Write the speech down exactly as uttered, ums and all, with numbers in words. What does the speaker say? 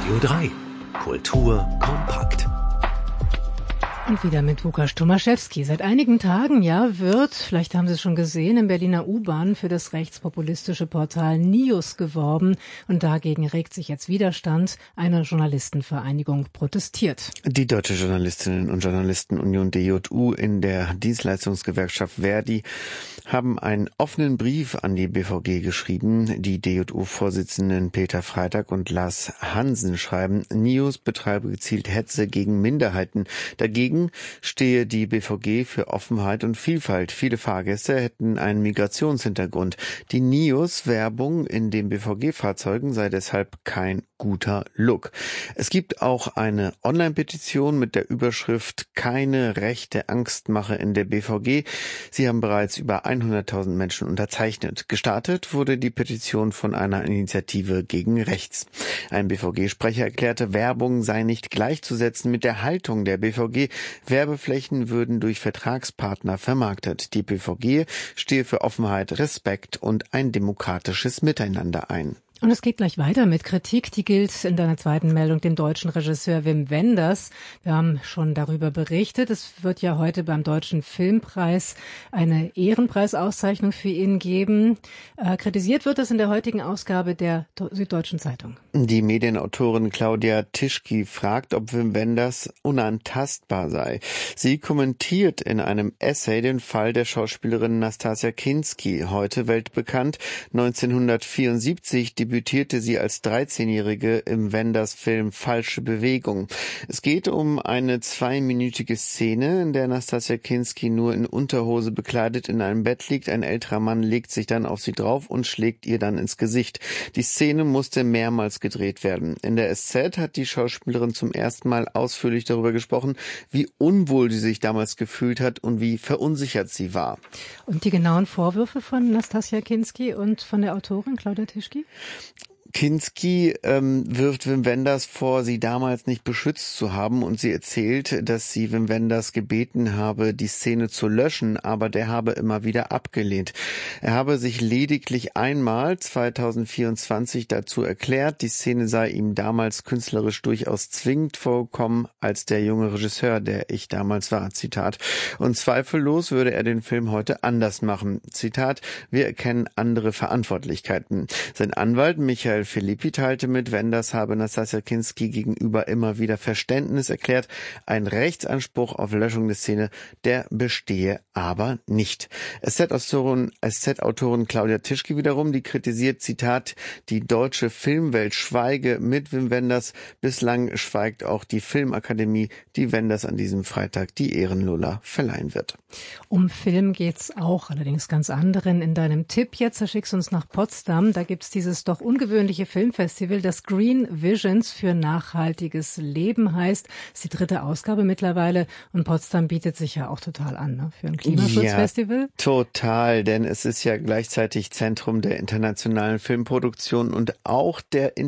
Radio drei. Kultur kompakt. Und wieder mit Łukasz Tomaszewski. Seit einigen Tagen ja wird, vielleicht haben Sie es schon gesehen, im Berliner U-Bahn für das rechtspopulistische Portal Nius geworben. Und dagegen regt sich jetzt Widerstand. Eine Journalistenvereinigung protestiert. Die Deutsche Journalistinnen- und Journalistenunion D J U in der Dienstleistungsgewerkschaft Verdi haben einen offenen Brief an die B V G geschrieben. Die D J U-Vorsitzenden Peter Freitag und Lars Hansen schreiben, Nius betreibe gezielt Hetze gegen Minderheiten. Dagegen stehe die B V G für Offenheit und Vielfalt. Viele Fahrgäste hätten einen Migrationshintergrund. Die Nius-Werbung in den B V G-Fahrzeugen sei deshalb kein guter Look. Es gibt auch eine Online-Petition mit der Überschrift Keine rechte Angstmache in der B V G. Sie haben bereits über hunderttausend Menschen unterzeichnet. Gestartet wurde die Petition von einer Initiative gegen rechts. Ein B V G-Sprecher erklärte, Werbung sei nicht gleichzusetzen mit der Haltung der B V G. Werbeflächen würden durch Vertragspartner vermarktet. Die B V G stehe für Offenheit, Respekt und ein demokratisches Miteinander ein. Und es geht gleich weiter mit Kritik, die gilt in deiner zweiten Meldung dem deutschen Regisseur Wim Wenders. Wir haben schon darüber berichtet. Es wird ja heute beim Deutschen Filmpreis eine Ehrenpreisauszeichnung für ihn geben. Äh, kritisiert wird das in der heutigen Ausgabe der Süddeutschen Zeitung. Die Medienautorin Claudia Tischki fragt, ob Wim Wenders unantastbar sei. Sie kommentiert in einem Essay den Fall der Schauspielerin Nastassja Kinski, heute weltbekannt. neunzehnhundertvierundsiebzig debütierte sie als dreizehnjährige im Wenders-Film Falsche Bewegung. Es geht um eine zweiminütige Szene, in der Nastassja Kinski nur in Unterhose bekleidet in einem Bett liegt. Ein älterer Mann legt sich dann auf sie drauf und schlägt ihr dann ins Gesicht. Die Szene musste mehrmals gedreht werden. In der S Z hat die Schauspielerin zum ersten Mal ausführlich darüber gesprochen, wie unwohl sie sich damals gefühlt hat und wie verunsichert sie war. Und die genauen Vorwürfe von Nastassja Kinski und von der Autorin Claudia Tischki? Kinski ähm, wirft Wim Wenders vor, sie damals nicht beschützt zu haben, und sie erzählt, dass sie Wim Wenders gebeten habe, die Szene zu löschen, aber der habe immer wieder abgelehnt. Er habe sich lediglich einmal zweitausendvierundzwanzig dazu erklärt, die Szene sei ihm damals künstlerisch durchaus zwingend vorgekommen als der junge Regisseur, der ich damals war. Zitat. Und zweifellos würde er den Film heute anders machen. Zitat, wir erkennen andere Verantwortlichkeiten. Sein Anwalt Michael Philippi teilte mit, Wenders habe Nastassja Kinski gegenüber immer wieder Verständnis erklärt. Ein Rechtsanspruch auf Löschung der Szene, der bestehe aber nicht. S Z-Autorin, S Z-Autorin Claudia Tischki wiederum, die kritisiert, Zitat, die deutsche Filmwelt schweige mit Wim Wenders. Bislang schweigt auch die Filmakademie, die Wenders an diesem Freitag die Ehrenlola verleihen wird. Um Film geht's auch, allerdings ganz anderen. In deinem Tipp jetzt, da schickst du uns nach Potsdam. Da gibt's dieses doch ungewöhnliche Filmfestival, das Green Visions für nachhaltiges Leben heißt. Das ist die dritte Ausgabe mittlerweile und Potsdam bietet sich ja auch total an, ne, für ein Klimaschutzfestival. Ja, total, denn es ist ja gleichzeitig Zentrum der internationalen Filmproduktion und auch der